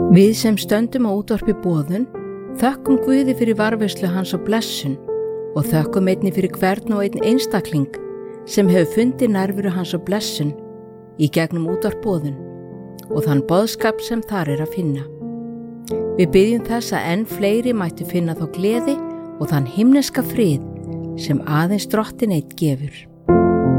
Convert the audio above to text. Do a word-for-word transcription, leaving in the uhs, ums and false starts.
Við sem stöndum á útvarpi boðun þökkum Guði fyrir varðveislu hans á blessun og þökkum einnig fyrir hvern og einn einstakling sem hefur fundið nærveru hans á blessun í gegnum útvarp boðun og þann boðskap sem þar er að finna. Við biðjum þess að enn fleiri mættu finna þá gleði og þann himneska frið sem aðeins Drottinn einn gefur.